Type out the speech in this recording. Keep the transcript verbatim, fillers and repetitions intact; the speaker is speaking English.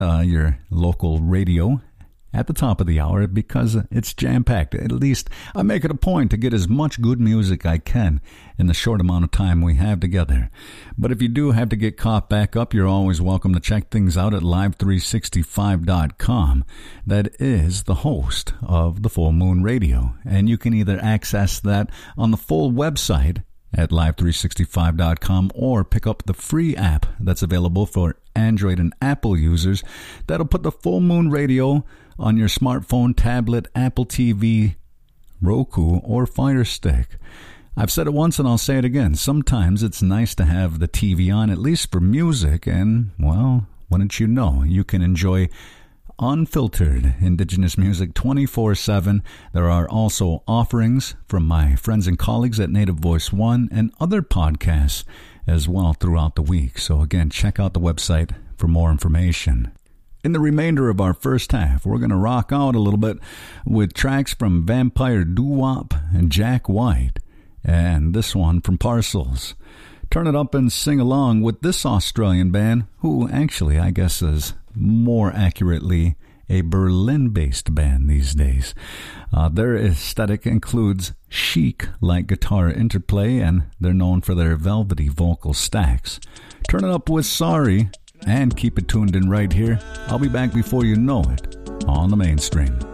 uh, your local radio at the top of the hour because it's jam-packed. At least I make it a point to get as much good music I can in the short amount of time we have together. But if you do have to get caught back up, you're always welcome to check things out at live three sixty-five dot com. That is the host of the Full Moon Radio. And you can either access that on the full website at live three sixty-five dot com or pick up the free app that's available for Android and Apple users. That'll put the Full Moon Radio on your smartphone, tablet, Apple T V, Roku, or Fire Stick. I've said it once and I'll say it again. Sometimes it's nice to have the T V on, at least for music, and, well, wouldn't you know, you can enjoy unfiltered Indigenous music twenty-four seven. There are also offerings from my friends and colleagues at Native Voice One and other podcasts as well throughout the week. So again, check out the website for more information. In the remainder of our first half, we're going to rock out a little bit with tracks from Vampire Doo-Wop and Jack White, and this one from Parcels. Turn it up and sing along with this Australian band, who actually I guess is more accurately a Berlin-based band these days. Uh, their aesthetic includes chic-like guitar interplay, and they're known for their velvety vocal stacks. Turn it up with Sorry, and keep it tuned in right here. I'll be back before you know it on the mainstream.